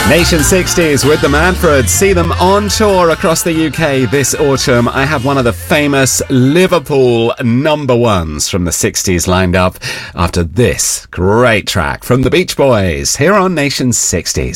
Nation 60s with the Manfreds. See them on tour across the UK this autumn. I have one of the famous Liverpool number ones from the 60s lined up after this great track from the Beach Boys here on Nation 60s.